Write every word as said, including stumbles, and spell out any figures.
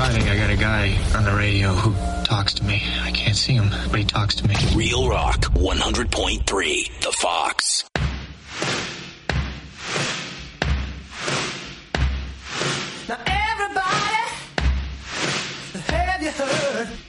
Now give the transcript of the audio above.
driving, I got a guy on the radio who talks to me. I can't see him, but he talks to me. Real Rock one hundred point three, The Fox. Now everybody, have you heard?